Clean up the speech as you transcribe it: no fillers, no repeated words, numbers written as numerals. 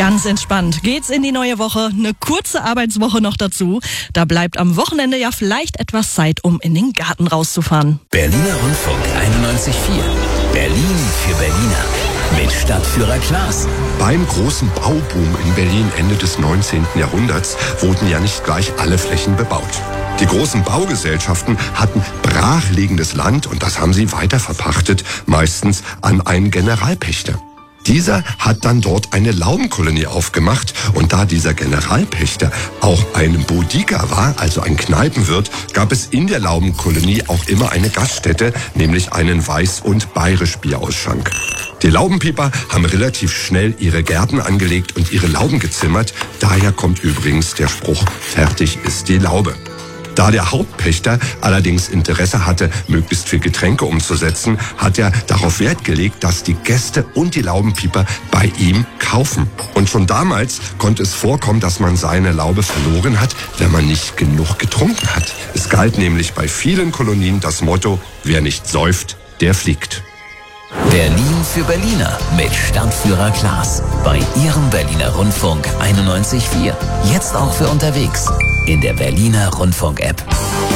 Ganz entspannt geht's in die neue Woche. Eine kurze Arbeitswoche noch dazu. Da bleibt am Wochenende ja vielleicht etwas Zeit, um in den Garten rauszufahren. Berliner Rundfunk 91.4. Berlin für Berliner. Mit Stadtführer Klaas. Beim großen Bauboom in Berlin Ende des 19. Jahrhunderts wurden ja nicht gleich alle Flächen bebaut. Die großen Baugesellschaften hatten brachliegendes Land und das haben sie weiter verpachtet, meistens an einen Generalpächter. Dieser hat dann dort eine Laubenkolonie aufgemacht und da dieser Generalpächter auch ein Boudika war, also ein Kneipenwirt, gab es in der Laubenkolonie auch immer eine Gaststätte, nämlich einen Weiß- und Bayerisch-Bierausschank. Die Laubenpieper haben relativ schnell ihre Gärten angelegt und ihre Lauben gezimmert. Daher kommt übrigens der Spruch, fertig ist die Laube. Da der Hauptpächter allerdings Interesse hatte, möglichst viel Getränke umzusetzen, hat er darauf Wert gelegt, dass die Gäste und die Laubenpieper bei ihm kaufen. Und schon damals konnte es vorkommen, dass man seine Laube verloren hat, wenn man nicht genug getrunken hat. Es galt nämlich bei vielen Kolonien das Motto, wer nicht säuft, der fliegt. Berlin für Berliner mit Stadtführer Klaas. Bei Ihrem Berliner Rundfunk 91.4. Jetzt auch für unterwegs. In der Berliner Rundfunk-App.